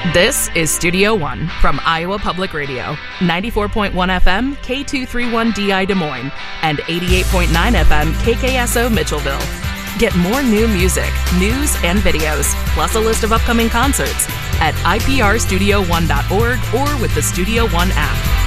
This is Studio One from Iowa Public Radio, 94.1 FM K231DI Des Moines and 88.9 FM KKSO Mitchellville. Get more new music, news, and videos, plus a list of upcoming concerts at iprstudio1.org or with the Studio One app.